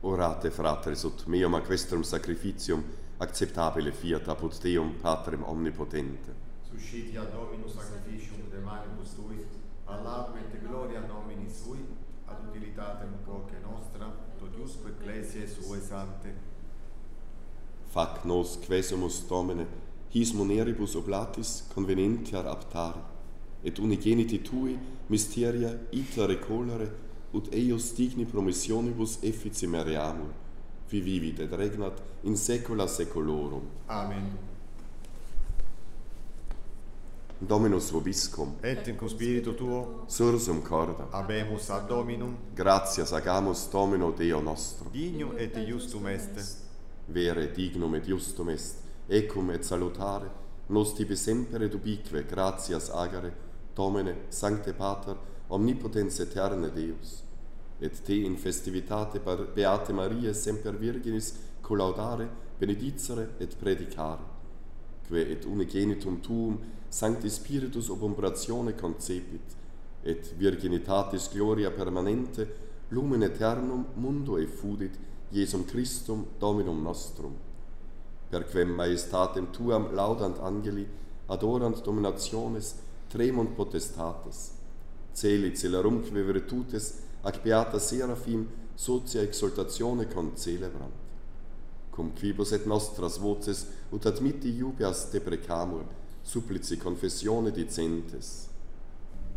Orate, fratres, ut meum a questrum sacrificium acceptabile fiat apud Deum Patrem omnipotente. Suscitia Dominus sacrificium de manibus tui, ad laudum et gloria nomini sui, ad utilitatem quoque nostra, totiusque ecclesiae sue sante. Fac nos quesumus Domine, his muneribus oblatis convenientiar aptare, et unigeniti tui mysteria ita recolere, ut eius digni promissionibus efficimeriamur, qui vivit et regnat in saecula saeculorum. Amen. Dominus vobiscum, Et in cum spiritu tuo, sursum corda, habemus ad Dominum, gratias agamus Domino Deo nostro, dignum et justum est. vere dignum et justum est, ecum et salutare, nos tibi semper et ubique gratias agere, Domine, Sancte Pater, omnipotens aeterne Deus, et te in festivitate Beate Mariae semper Virginis collaudare, benedicere et predicare, que et unigenitum tuum Sancti Spiritus ob umbratione concepit, et virginitatis gloria permanente lumen aeternum mundo effudit Iesum Christum Dominum nostrum. Per quem majestatem tuam laudant angeli, adorant dominationes, tremunt potestates, celi celerumque virtutes ac beata seraphim socia exaltatione concelebrant. Cum quibus et nostras voces ut admitti iubeas deprecamur, supplici confessione dicentes.